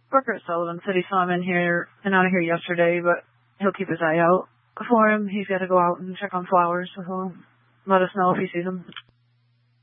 Worker at Sullivan said he saw him in here and out of here yesterday, but he'll keep his eye out for him. He's got to go out and check on flowers, so he'll let us know if he sees him.